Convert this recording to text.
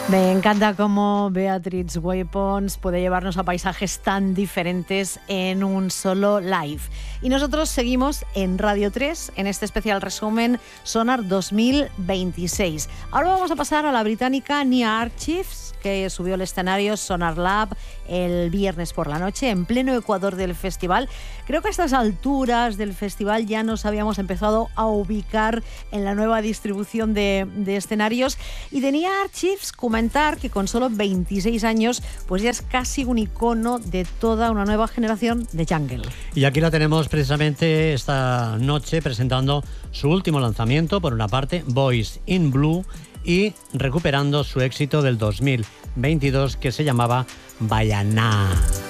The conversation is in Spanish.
Me encanta cómo Beatrix Weapons puede llevarnos a paisajes tan diferentes en un solo live. Y nosotros seguimos en Radio 3, en este especial resumen Sonar 2026. Ahora vamos a pasar a la británica Nia Archives, que subió al escenario Sonar Lab el viernes por la noche, en pleno ecuador del festival. Creo que a estas alturas del festival ya nos habíamos empezado a ubicar en la nueva distribución de escenarios. Y de Nia Archives comentar que con solo 26 años pues ya es casi un icono de toda una nueva generación de jungle. Y aquí la tenemos precisamente esta noche presentando su último lanzamiento, por una parte Boys in Blue, y recuperando su éxito del 2022 que se llamaba Bayaná.